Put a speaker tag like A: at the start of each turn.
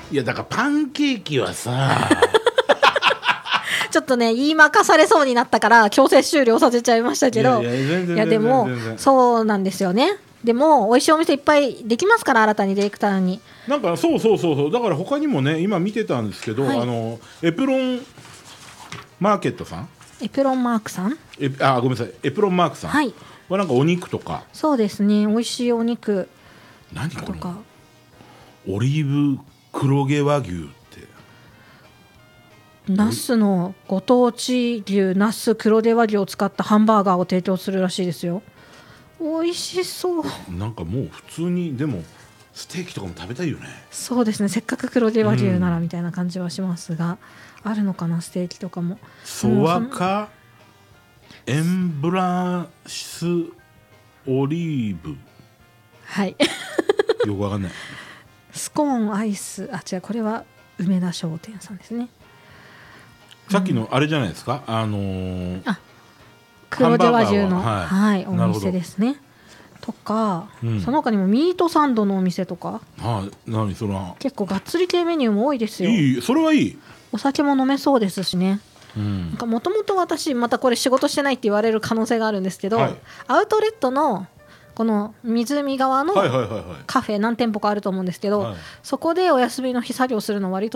A: いやだからパンケーキはさ
B: ちょっとね言いまかされそうになったから強制終了させちゃいましたけど、いやでもそうなんですよね。でも美味しいお店いっぱいできますから、新たにディレクターに
A: なんかそうだから他にもね今見てたんですけど、はい、エプロンマーケットさん、
B: エプロンマークさん、
A: ごめんなさい、エプロンマークさん、はい、なんかお肉とか、
B: そうですね、美味しいお肉
A: 何これオリーブ黒毛和牛って
B: 那須のご当地牛那須黒毛和牛を使ったハンバーガーを提供するらしいですよ。美味しそう。
A: なんかもう普通にでもステーキとかも食べたいよね。
B: そうですね、せっかく黒毛和牛ならみたいな感じはしますが、あるのかなステーキとかも。
A: ソワカエンブラスオリーブ、
B: はい
A: よくわかんない
B: スコーンアイス、違う、これは梅田商店さんですね。
A: さっきのあれじゃないですか、
B: 黒毛和牛の、はい、お店ですねとか、その他にもミートサンドのお店とか、
A: 何それは
B: 結構がっつり系メニューも多いですよ。
A: いい、それはいい。
B: お酒も飲めそうですしね。もともと私またこれ仕事してないって言われる可能性があるんですけど、はい、アウトレットのこの湖側のカフェ何店舗かあると思うんですけど、そこでお休みの日作業するの割と